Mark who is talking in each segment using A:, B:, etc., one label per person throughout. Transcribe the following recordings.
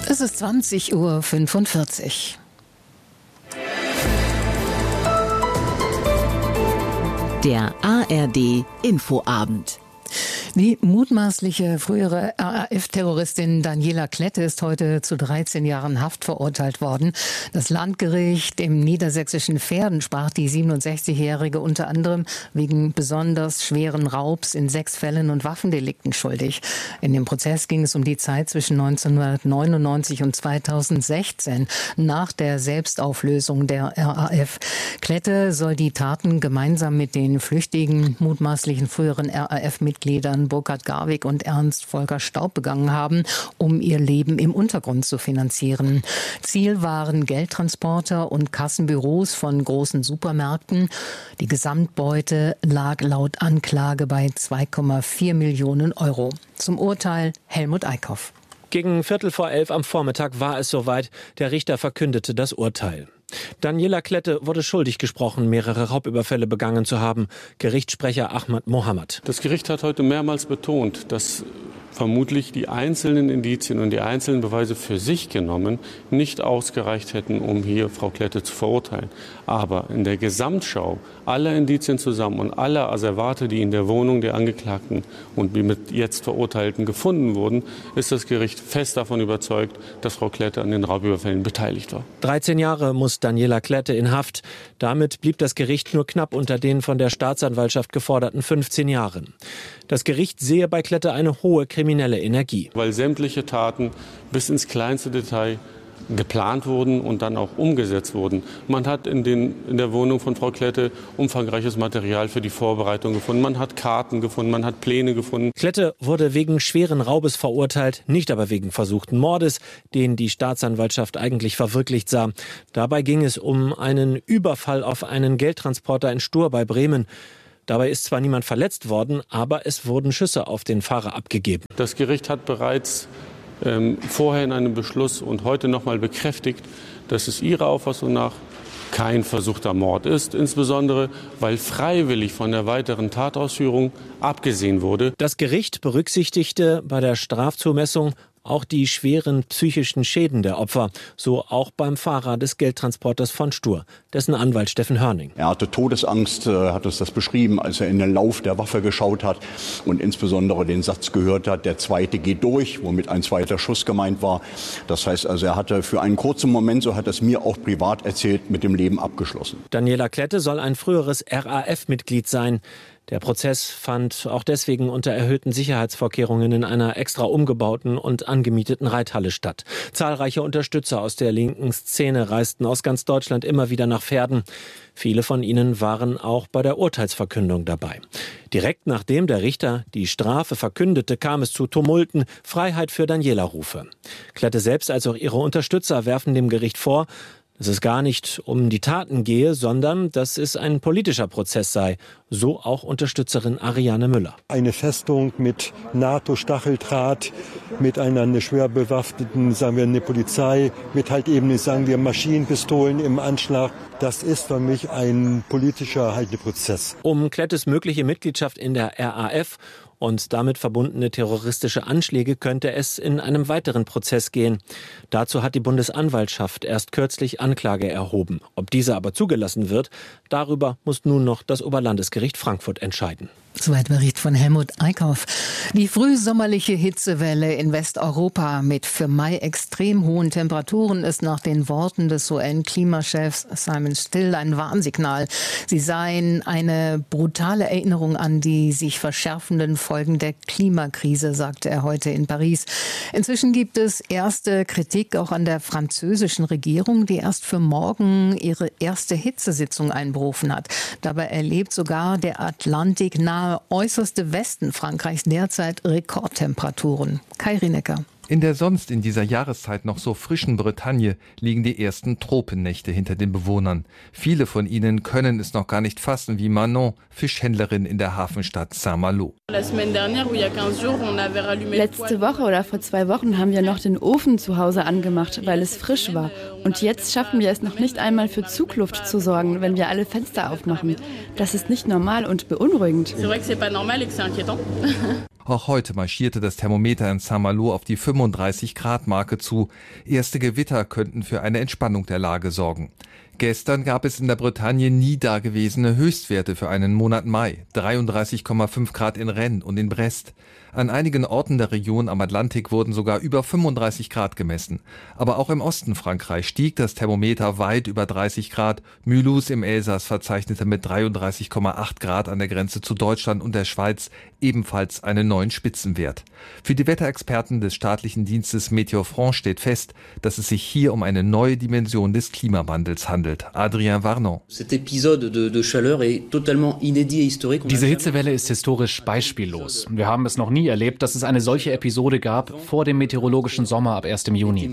A: Es ist 20:45 Uhr.
B: Der ARD Infoabend.
A: Die mutmaßliche frühere RAF-Terroristin Daniela Klette ist heute zu 13 Jahren Haft verurteilt worden. Das Landgericht im niedersächsischen Verden sprach die 67-Jährige unter anderem wegen besonders schweren Raubs in 6 Fällen und Waffendelikten schuldig. In dem Prozess ging es um die Zeit zwischen 1999 und 2016, nach der Selbstauflösung der RAF. Klette soll die Taten gemeinsam mit den flüchtigen, mutmaßlichen früheren RAF-Mitgliedern Burkhard Garwig und Ernst Volker Staub begangen haben, um ihr Leben im Untergrund zu finanzieren. Ziel waren Geldtransporter und Kassenbüros von großen Supermärkten. Die Gesamtbeute lag laut Anklage bei 2,4 Millionen Euro. Zum Urteil Helmut Eickhoff.
C: Gegen 11:15 am Vormittag war es soweit. Der Richter verkündete das Urteil. Daniela Klette wurde schuldig gesprochen, mehrere Raubüberfälle begangen zu haben. Gerichtssprecher Ahmad Mohammed.
D: Das Gericht hat heute mehrmals betont, dass vermutlich die einzelnen Indizien und die einzelnen Beweise für sich genommen nicht ausgereicht hätten, um hier Frau Klette zu verurteilen. Aber in der Gesamtschau aller Indizien zusammen und aller Asservate, die in der Wohnung der Angeklagten und die mit jetzt Verurteilten gefunden wurden, ist das Gericht fest davon überzeugt, dass Frau Klette an den Raubüberfällen beteiligt war.
C: 13 Jahre muss Daniela Klette in Haft. Damit blieb das Gericht nur knapp unter den von der Staatsanwaltschaft geforderten 15 Jahren. Das Gericht sehe bei Klette eine hohe kriminelle Energie.
D: Weil sämtliche Taten bis ins kleinste Detail geplant wurden und dann auch umgesetzt wurden. Man hat in der Wohnung von Frau Klette umfangreiches Material für die Vorbereitung gefunden. Man hat Karten gefunden, man hat Pläne gefunden.
C: Klette wurde wegen schweren Raubes verurteilt, nicht aber wegen versuchten Mordes, den die Staatsanwaltschaft eigentlich verwirklicht sah. Dabei ging es um einen Überfall auf einen Geldtransporter in Stur bei Bremen. Dabei ist zwar niemand verletzt worden, aber es wurden Schüsse auf den Fahrer abgegeben.
D: Das Gericht hat bereits vorher in einem Beschluss und heute noch mal bekräftigt, dass es ihrer Auffassung nach kein versuchter Mord ist, insbesondere weil freiwillig von der weiteren Tatausführung abgesehen wurde.
C: Das Gericht berücksichtigte bei der Strafzumessung auch die schweren psychischen Schäden der Opfer, so auch beim Fahrer des Geldtransporters von Stur, dessen Anwalt Steffen Hörning.
E: Er hatte Todesangst, hat uns das beschrieben, als er in den Lauf der Waffe geschaut hat und insbesondere den Satz gehört hat, der zweite geht durch, womit ein zweiter Schuss gemeint war. Das heißt also, er hatte für einen kurzen Moment, so hat er es mir auch privat erzählt, mit dem Leben abgeschlossen.
C: Daniela Klette soll ein früheres RAF-Mitglied sein. Der Prozess fand auch deswegen unter erhöhten Sicherheitsvorkehrungen in einer extra umgebauten und angemieteten Reithalle statt. Zahlreiche Unterstützer aus der linken Szene reisten aus ganz Deutschland immer wieder nach Verden. Viele von ihnen waren auch bei der Urteilsverkündung dabei. Direkt nachdem der Richter die Strafe verkündete, kam es zu Tumulten, Freiheit für Daniela-Rufe. Klette selbst als auch ihre Unterstützer werfen dem Gericht vor, dass es gar nicht um die Taten gehe, sondern dass es ein politischer Prozess sei. So auch Unterstützerin Ariane Müller.
F: Eine Festung mit NATO-Stacheldraht, mit einer schwer bewaffneten, sagen wir, eine Polizei, mit halt eben, sagen wir, Maschinenpistolen im Anschlag. Das ist für mich ein politischer Prozess.
C: Um Klettes mögliche Mitgliedschaft in der RAF und damit verbundene terroristische Anschläge könnte es in einem weiteren Prozess gehen. Dazu hat die Bundesanwaltschaft erst kürzlich Anklage erhoben. Ob diese aber zugelassen wird, darüber muss nun noch das Oberlandesgericht Frankfurt entscheiden.
A: Soweit Bericht von Helmut Eickhoff. Die frühsommerliche Hitzewelle in Westeuropa mit für Mai extrem hohen Temperaturen ist nach den Worten des UN-Klimachefs Simon Still ein Warnsignal. Sie seien eine brutale Erinnerung an die sich verschärfenden Folgen der Klimakrise, sagte er heute in Paris. Inzwischen gibt es erste Kritik auch an der französischen Regierung, die erst für morgen ihre erste Hitzesitzung einberufen hat. Dabei erlebt sogar der Atlantik nahe äußerste Westen Frankreichs derzeit Rekordtemperaturen. Kai Rinecker.
G: In der sonst in dieser Jahreszeit noch so frischen Bretagne liegen die ersten Tropennächte hinter den Bewohnern. Viele von ihnen können es noch gar nicht fassen, wie Manon, Fischhändlerin in der Hafenstadt Saint-Malo.
H: Letzte Woche oder vor 2 Wochen haben wir noch den Ofen zu Hause angemacht, weil es frisch war. Und jetzt schaffen wir es noch nicht einmal für Zugluft zu sorgen, wenn wir alle Fenster aufmachen. Das ist nicht normal und beunruhigend.
G: Auch heute marschierte das Thermometer in Saint-Malo auf die 35-Grad-Marke zu. Erste Gewitter könnten für eine Entspannung der Lage sorgen. Gestern gab es in der Bretagne nie dagewesene Höchstwerte für einen Monat Mai. 33,5 Grad in Rennes und in Brest. An einigen Orten der Region am Atlantik wurden sogar über 35 Grad gemessen. Aber auch im Osten Frankreich stieg das Thermometer weit über 30 Grad. Mulhouse im Elsass verzeichnete mit 33,8 Grad an der Grenze zu Deutschland und der Schweiz ebenfalls einen neuen Spitzenwert. Für die Wetterexperten des staatlichen Dienstes Météo France steht fest, dass es sich hier um eine neue Dimension des Klimawandels handelt. Adrien Varnon.
I: Diese Hitzewelle ist historisch beispiellos. Wir haben es noch nie erlebt, dass es eine solche Episode gab vor dem meteorologischen Sommer ab 1. Juni.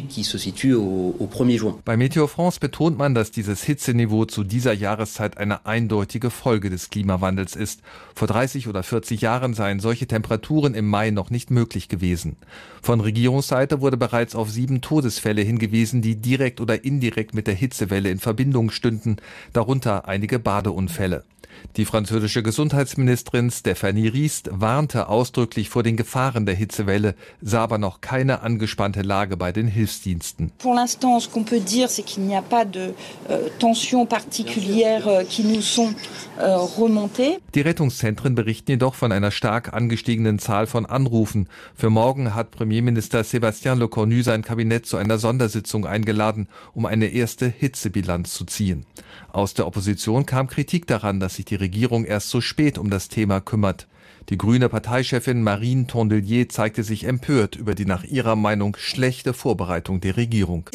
G: Bei Météo France betont man, dass dieses Hitzeniveau zu dieser Jahreszeit eine eindeutige Folge des Klimawandels ist. Vor 30 oder 40 Jahren seien solche Temperaturen im Mai noch nicht möglich gewesen. Von Regierungsseite wurde bereits auf 7 Todesfälle hingewiesen, die direkt oder indirekt mit der Hitzewelle in Verbindung stünden, darunter einige Badeunfälle. Die französische Gesundheitsministerin Stéphanie Rist warnte ausdrücklich vor den Gefahren der Hitzewelle, sah aber noch keine angespannte Lage bei den Hilfsdiensten.
J: Pour l'instant, ce qu'on peut dire, c'est qu'il n'y a pas de tensions particulières qui nous sont remontées.
G: Die Rettungszentren berichten jedoch von einer stark angestiegenen Zahl von Anrufen. Für morgen hat Premierminister Sébastien Lecornu sein Kabinett zu einer Sondersitzung eingeladen, um eine erste Hitzebilanz zu ziehen. Aus der Opposition kam Kritik daran, dass sich die Regierung erst so spät um das Thema kümmert. Die grüne Parteichefin Marine Tondelier zeigte sich empört über die nach ihrer Meinung schlechte Vorbereitung der Regierung.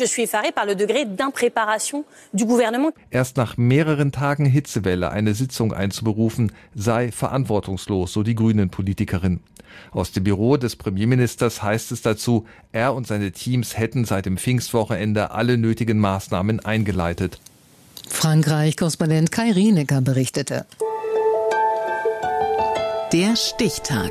G: Erst nach mehreren Tagen Hitzewelle eine Sitzung einzuberufen, sei verantwortungslos, so die Grünen-Politikerin. Aus dem Büro des Premierministers heißt es dazu, er und seine Teams hätten seit dem Pfingstwochenende alle nötigen Maßnahmen eingeleitet.
A: Frankreich-Korrespondent Kai Rienecker berichtete.
B: Der Stichtag.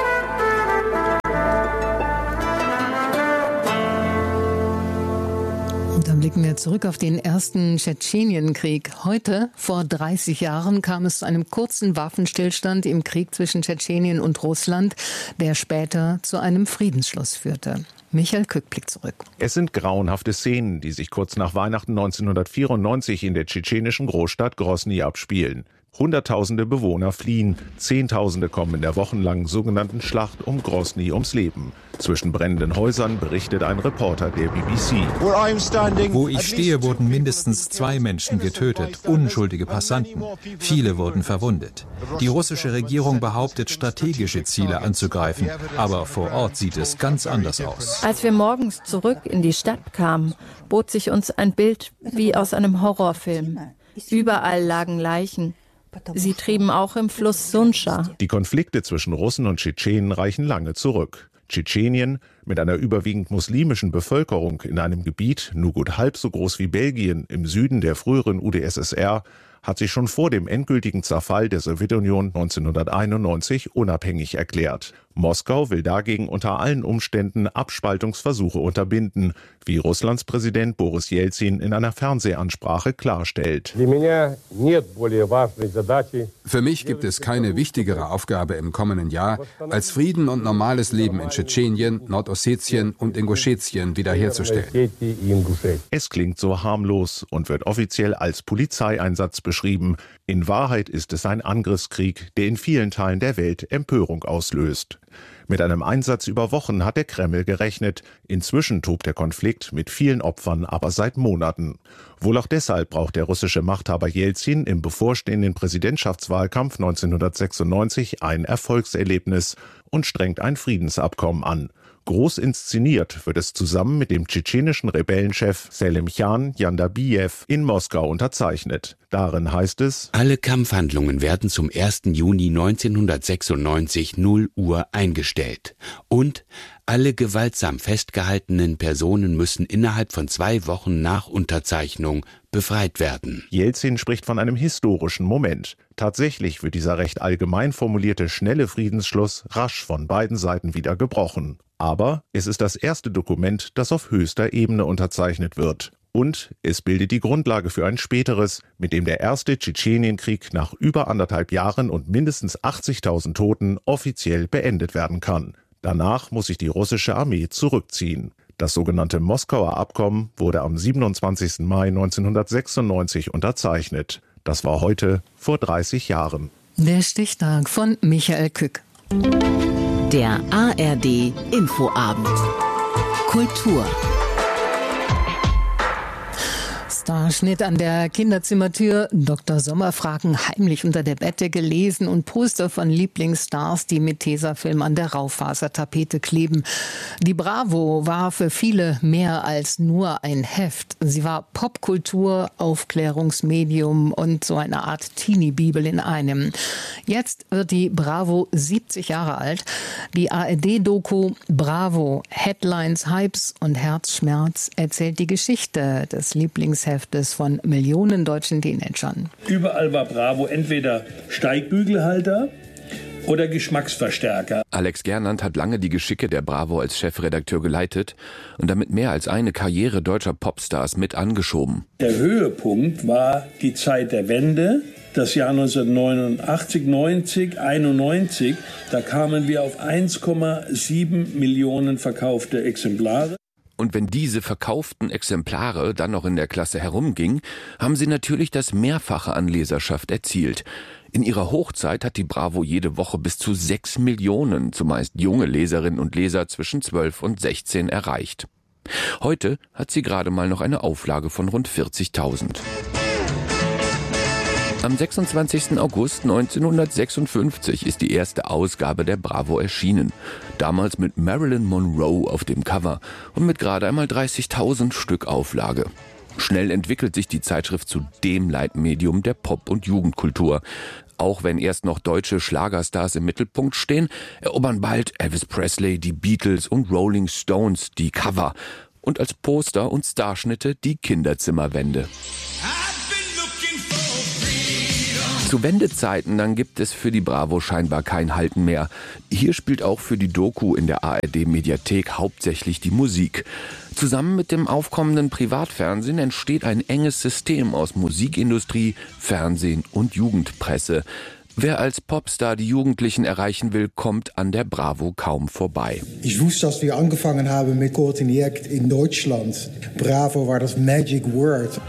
A: Und dann blicken wir zurück auf den ersten Tschetschenienkrieg. Heute, vor 30 Jahren, kam es zu einem kurzen Waffenstillstand im Krieg zwischen Tschetschenien und Russland, der später zu einem Friedensschluss führte. Michael Kück blickt zurück.
K: Es sind grauenhafte Szenen, die sich kurz nach Weihnachten 1994 in der tschetschenischen Großstadt Grosny abspielen. Hunderttausende Bewohner fliehen, Zehntausende kommen in der wochenlangen sogenannten Schlacht um Grosny ums Leben. Zwischen brennenden Häusern berichtet ein Reporter der BBC.
L: Wo ich stehe, wurden mindestens 2 Menschen getötet, unschuldige Passanten. Viele wurden verwundet. Die russische Regierung behauptet, strategische Ziele anzugreifen, aber vor Ort sieht es ganz anders aus.
H: Als wir morgens zurück in die Stadt kamen, bot sich uns ein Bild wie aus einem Horrorfilm. Überall lagen Leichen. Sie trieben auch im Fluss Sunscha.
K: Die Konflikte zwischen Russen und Tschetschenen reichen lange zurück. Tschetschenien, mit einer überwiegend muslimischen Bevölkerung in einem Gebiet nur gut halb so groß wie Belgien im Süden der früheren UdSSR, hat sich schon vor dem endgültigen Zerfall der Sowjetunion 1991 unabhängig erklärt. Moskau will dagegen unter allen Umständen Abspaltungsversuche unterbinden, wie Russlands Präsident Boris Jelzin in einer Fernsehansprache klarstellt.
L: Für mich gibt es keine wichtigere Aufgabe im kommenden Jahr, als Frieden und normales Leben in Tschetschenien, Nordossetien und Ingushetien wiederherzustellen.
K: Es klingt so harmlos und wird offiziell als Polizeieinsatz beschrieben. In Wahrheit ist es ein Angriffskrieg, der in vielen Teilen der Welt Empörung auslöst. Mit einem Einsatz über Wochen hat der Kreml gerechnet. Inzwischen tobt der Konflikt mit vielen Opfern aber seit Monaten. Wohl auch deshalb braucht der russische Machthaber Jelzin im bevorstehenden Präsidentschaftswahlkampf 1996 ein Erfolgserlebnis und strengt ein Friedensabkommen an. Groß inszeniert wird es zusammen mit dem tschetschenischen Rebellenchef Selimkhan Jandabiyev in Moskau unterzeichnet. Darin heißt es:
M: Alle Kampfhandlungen werden zum 1. Juni 1996 0 Uhr eingestellt. Und alle gewaltsam festgehaltenen Personen müssen innerhalb von 2 Wochen nach Unterzeichnung befreit werden.
K: Jelzin spricht von einem historischen Moment. Tatsächlich wird dieser recht allgemein formulierte schnelle Friedensschluss rasch von beiden Seiten wieder gebrochen. Aber es ist das erste Dokument, das auf höchster Ebene unterzeichnet wird. Und es bildet die Grundlage für ein späteres, mit dem der erste Tschetschenienkrieg nach über 1,5 Jahren und mindestens 80.000 Toten offiziell beendet werden kann. Danach muss sich die russische Armee zurückziehen. Das sogenannte Moskauer Abkommen wurde am 27. Mai 1996 unterzeichnet. Das war heute vor 30 Jahren.
A: Der Stichtag von Michael Kück.
B: Der ARD Infoabend. Kultur.
A: Starschnitt an der Kinderzimmertür, Dr. Sommerfragen heimlich unter der Bettdecke lesen und Poster von Lieblingsstars, die mit Tesafilm an der Raufasertapete kleben. Die Bravo war für viele mehr als nur ein Heft. Sie war Popkultur, Aufklärungsmedium und so eine Art Teenie-Bibel in einem. Jetzt wird die Bravo 70 Jahre alt. Die ARD-Doku Bravo, Headlines, Hypes und Herzschmerz erzählt die Geschichte des Lieblingsheftes von Millionen deutschen Teenagern.
N: Überall war Bravo entweder Steigbügelhalter oder Geschmacksverstärker.
O: Alex Gernand hat lange die Geschicke der Bravo als Chefredakteur geleitet und damit mehr als eine Karriere deutscher Popstars mit angeschoben.
N: Der Höhepunkt war die Zeit der Wende, das Jahr 1989, 90, 91. Da kamen wir auf 1,7 Millionen verkaufte Exemplare.
O: Und wenn diese verkauften Exemplare dann noch in der Klasse herumgingen, haben sie natürlich das Mehrfache an Leserschaft erzielt. In ihrer Hochzeit hat die Bravo jede Woche bis zu 6 Millionen, zumeist junge Leserinnen und Leser zwischen 12 und 16 erreicht. Heute hat sie gerade mal noch eine Auflage von rund 40.000. Am 26. August 1956 ist die erste Ausgabe der Bravo erschienen. Damals mit Marilyn Monroe auf dem Cover und mit gerade einmal 30.000 Stück Auflage. Schnell entwickelt sich die Zeitschrift zu dem Leitmedium der Pop- und Jugendkultur. Auch wenn erst noch deutsche Schlagerstars im Mittelpunkt stehen, erobern bald Elvis Presley, die Beatles und Rolling Stones die Cover. Und als Poster und Starschnitte die Kinderzimmerwände. Zu Wendezeiten, dann gibt es für die Bravo scheinbar kein Halten mehr. Hier spielt auch für die Doku in der ARD-Mediathek hauptsächlich die Musik. Zusammen mit dem aufkommenden Privatfernsehen entsteht ein enges System aus Musikindustrie, Fernsehen und Jugendpresse. Wer als Popstar die Jugendlichen erreichen will, kommt an der Bravo kaum vorbei.
P: Ich wusste, dass wir angefangen haben mit koordiniert in Deutschland. Bravo war das Magic Word.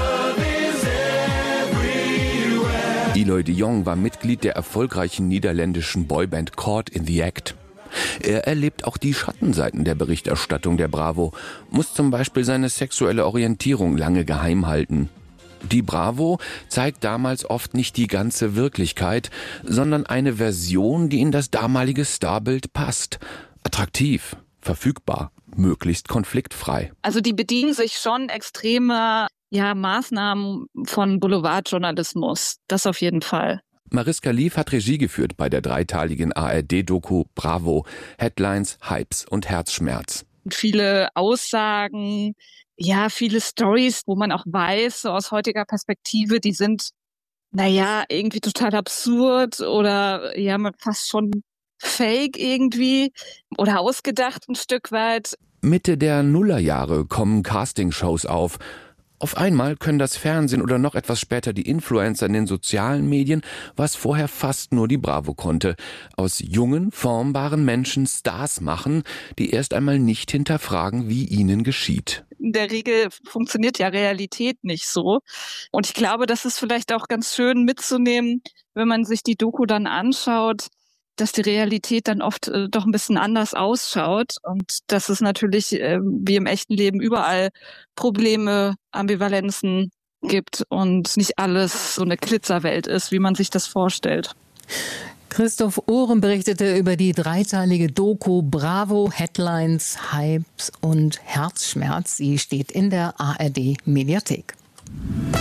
O: Eloy de Jong war Mitglied der erfolgreichen niederländischen Boyband Caught in the Act. Er erlebt auch die Schattenseiten der Berichterstattung der Bravo, muss zum Beispiel seine sexuelle Orientierung lange geheim halten. Die Bravo zeigt damals oft nicht die ganze Wirklichkeit, sondern eine Version, die in das damalige Starbild passt. Attraktiv, verfügbar, möglichst konfliktfrei.
Q: Also die bedienen sich schon extremer Maßnahmen von Boulevardjournalismus. Das auf jeden Fall.
O: Mariska Lief hat Regie geführt bei der dreiteiligen ARD-Doku Bravo, Headlines, Hypes und Herzschmerz.
Q: Viele Aussagen, viele Storys, wo man auch weiß, so aus heutiger Perspektive, die sind, irgendwie total absurd oder fast schon fake irgendwie oder ausgedacht ein Stück weit.
O: Mitte der Nullerjahre kommen Castingshows auf. Auf einmal können das Fernsehen oder noch etwas später die Influencer in den sozialen Medien, was vorher fast nur die Bravo konnte, aus jungen, formbaren Menschen Stars machen, die erst einmal nicht hinterfragen, wie ihnen geschieht.
Q: In der Regel funktioniert ja Realität nicht so. Und ich glaube, das ist vielleicht auch ganz schön mitzunehmen, wenn man sich die Doku dann anschaut, dass die Realität dann oft doch ein bisschen anders ausschaut und dass es natürlich wie im echten Leben überall Probleme, Ambivalenzen gibt und nicht alles so eine Glitzerwelt ist, wie man sich das vorstellt.
A: Christoph Ohren berichtete über die dreiteilige Doku Bravo, Headlines, Hypes und Herzschmerz. Sie steht in der ARD-Mediathek.